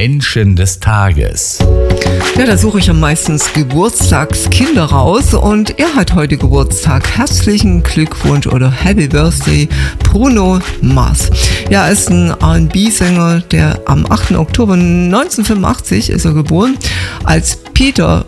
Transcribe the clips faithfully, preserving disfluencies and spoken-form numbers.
Menschen des Tages. Ja, da suche ich ja meistens Geburtstagskinder raus und er hat heute Geburtstag. Herzlichen Glückwunsch oder Happy Birthday, Bruno Mars. Ja, er ist ein R and B-Sänger, der am achten Oktober neunzehnhundertfünfundachtzig ist er geboren, als Peter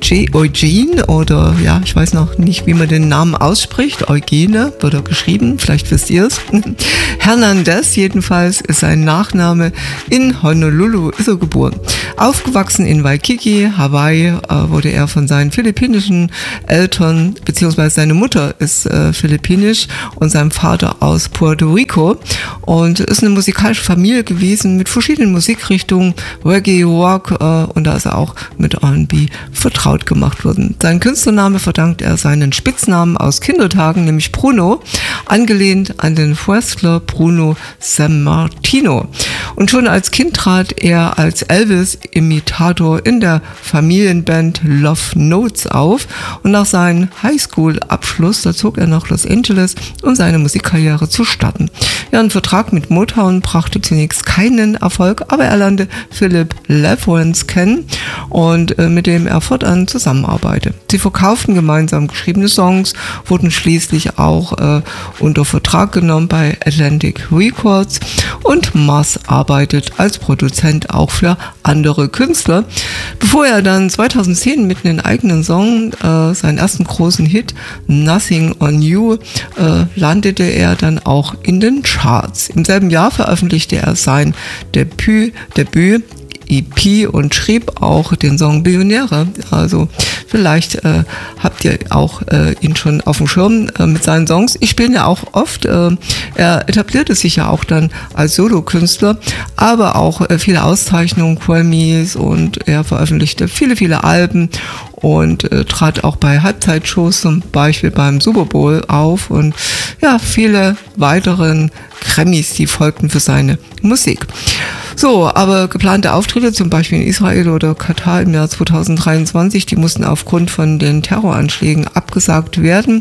Eugene oder ja, ich weiß noch nicht, wie man den Namen ausspricht. Eugene wird er geschrieben, vielleicht wisst ihr es. Hernandez jedenfalls ist sein Nachname. In Honolulu ist er geboren. Aufgewachsen in Waikiki, Hawaii, äh, wurde er von seinen philippinischen Eltern, beziehungsweise seine Mutter ist äh, philippinisch und sein Vater aus Puerto Rico, und ist eine musikalische Familie gewesen mit verschiedenen Musikrichtungen, Reggae, Rock, äh, und da ist er auch mit R and B vertraut gemacht worden. Seinen Künstlername verdankt er seinen Spitznamen aus Kindertagen, nämlich Bruno, angelehnt an den Wrestler Bruno Sammartino. Und schon als Kind trat er als Elvis-Imitator in der Familienband Love Notes auf, und nach seinem Highschool-Abschluss, da zog er nach Los Angeles, um seine Musikkarriere zu starten. Ja, ein Vertrag mit Motown brachte zunächst keinen Erfolg, aber er lernte Philip Leverance kennen, und äh, mit dem er fortan zusammenarbeitete. Sie verkauften gemeinsam geschriebene Songs, wurden schließlich auch äh, unter Vertrag genommen bei Atlantic Records, und Mars arbeitet als Produzent auch für andere Künstler, bevor er dann zweitausendzehn mit einem eigenen Song, äh, seinen ersten großen Hit Nothing on You, äh, landete er dann auch in den Charts. Im selben Jahr veröffentlichte er sein Debüt, Debüt E P und schrieb auch den Song Billionäre. Also vielleicht äh, habt ihr auch äh, ihn schon auf dem Schirm äh, mit seinen Songs. Ich spiele ihn ja auch oft. Äh, er etablierte sich ja auch dann als Solokünstler, aber auch äh, viele Auszeichnungen, Grammys, und er veröffentlichte viele, viele Alben und äh, trat auch bei Halbzeitshows, zum Beispiel beim Super Bowl, auf, und ja, viele weiteren Grammys, die folgten für seine Musik. So, aber geplante Auftritte, zum Beispiel in Israel oder Katar im Jahr zweitausenddreiundzwanzig, die mussten aufgrund von den Terroranschlägen abgesagt werden,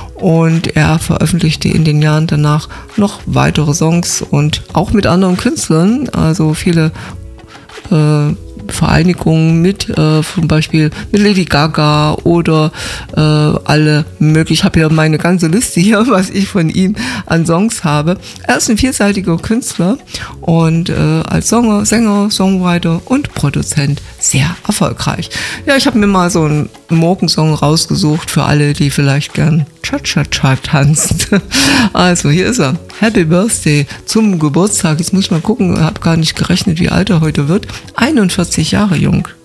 und er veröffentlichte in den Jahren danach noch weitere Songs und auch mit anderen Künstlern, also viele äh, Vereinigungen mit, äh, zum Beispiel mit Lady Gaga oder äh, alle möglich. Ich habe ja meine ganze Liste hier, was ich von ihm an Songs habe. Er ist ein vielseitiger Künstler und äh, als Sänger, Sänger, Songwriter und Produzent sehr erfolgreich. Ja, ich habe mir mal so einen Morgensong rausgesucht für alle, die vielleicht gern Cha-Cha-Cha tanzen. Also hier ist er. Happy Birthday zum Geburtstag. Jetzt muss ich mal gucken, ich habe gar nicht gerechnet, wie alt er heute wird. einundvierzig Jahre jung.